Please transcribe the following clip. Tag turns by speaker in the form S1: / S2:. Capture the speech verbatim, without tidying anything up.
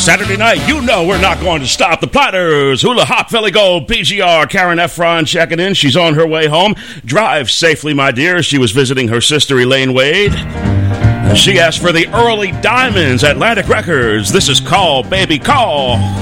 S1: Saturday night, you know we're not going to stop. The Platters, Hula Hop, Philly Gold, P G R, Karen Efron checking in. She's on her way home. Drive safely, my dear. She was visiting her sister, Elaine Wade. She asked for the Early Diamonds, Atlantic Records. This is Call, Baby, Call.